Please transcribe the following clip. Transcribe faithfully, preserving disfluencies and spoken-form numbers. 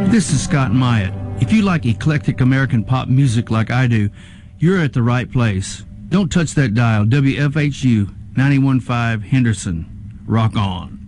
This is Scott Myatt. If you like eclectic American pop music like I do, you're at the right place. Don't touch that dial. W F H U ninety-one point five Henderson. Rock on.